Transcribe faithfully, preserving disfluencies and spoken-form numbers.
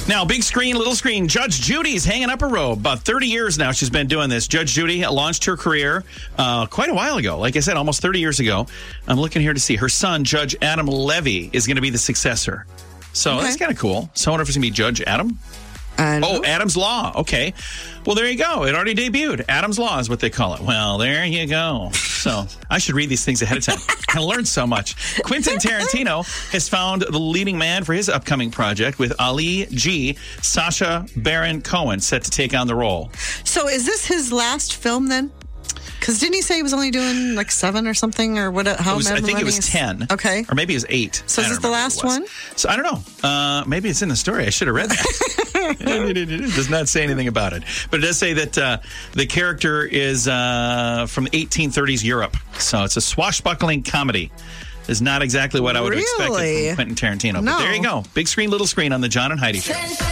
Now, big screen, little screen. Judge Judy's hanging up a robe. About thirty years now she's been doing this. Judge Judy launched her career uh, quite a while ago. Like I said, almost thirty years ago. I'm looking here to see. Her son, Judge Adam Levy, is going to be the successor. So Okay. that's kind of cool. So I wonder if it's going to be Judge Adam. I don't Oh, know. Adam's Law. Okay. Well, there you go. It already debuted. Adam's Law is what they call it. Well, there you go. So I should read these things ahead of time. I learned so much. Quentin Tarantino has found the leading man for his upcoming project with Ali G. Sacha Baron Cohen set to take on the role. So is this his last film then? Because didn't he say he was only doing like seven or something or what? How It was, I think it was is- ten. Okay. Or maybe it was eight. So I is don't this the remember last what it one? was. So I don't know. Uh, maybe it's in the story. I should have read that. It does not say anything about it. But it does say that uh, the character is uh, from eighteen thirties Europe. So it's a swashbuckling comedy. Is not exactly what I would have expected Really? from Quentin Tarantino. No. But there you go. Big screen, little screen on the John and Heidi Show.